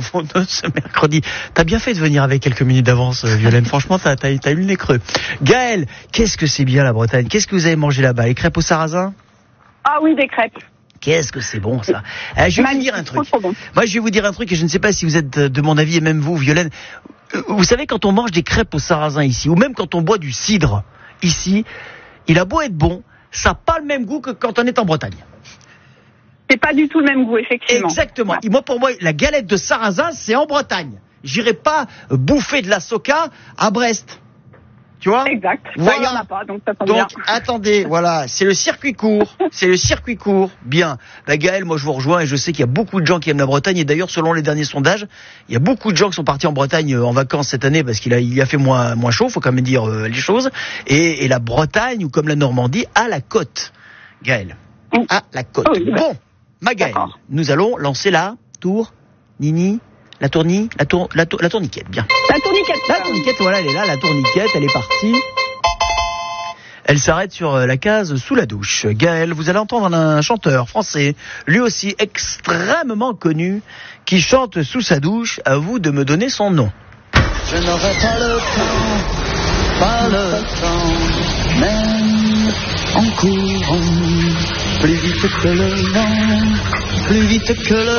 infos de ce mercredi. T'as bien fait de venir avec quelques minutes d'avance, Violaine. Franchement, t'as eu le nez creux. Gaël, qu'est-ce que c'est bien la Bretagne? Qu'est-ce que vous avez mangé là-bas? Les crêpes au sarrasin? Ah oui, des crêpes. Qu'est-ce que c'est bon ça. Je vais vous dire un truc. Trop bon. Moi, je vais vous dire un truc et je ne sais pas si vous êtes de mon avis et même vous, Violaine. Vous savez, quand on mange des crêpes au sarrasin ici, ou même quand on boit du cidre ici, il a beau être bon, ça n'a pas le même goût que quand on est en Bretagne. C'est pas du tout le même goût, effectivement. Exactement. Et moi, pour moi, la galette de sarrasin, c'est en Bretagne. J'irai pas bouffer de la soca à Brest. Tu vois? Exact. Voilà. Il y en a pas, donc ça tombe bien. Donc, attendez, voilà, c'est le circuit court. C'est le circuit court. Bien. Bah, Gaël, moi, je vous rejoins et je sais qu'il y a beaucoup de gens qui aiment la Bretagne. Et d'ailleurs, selon les derniers sondages, il y a beaucoup de gens qui sont partis en Bretagne en vacances cette année parce qu'il y a fait moins chaud, faut quand même dire les choses. Et la Bretagne, ou comme la Normandie, à la côte. Gaël. À la côte. Oh, oui. Bon. Ma Gaël, nous allons lancer la tourniquette, bien. La tourniquette. La tourniquette, voilà, elle est là, la tourniquette, elle est partie. Elle s'arrête sur la case sous la douche. Gaël, vous allez entendre un chanteur français, lui aussi extrêmement connu, qui chante sous sa douche. À vous de me donner son nom. Je n'aurai pas le temps, même en courant, plus vite que le vent, plus vite que le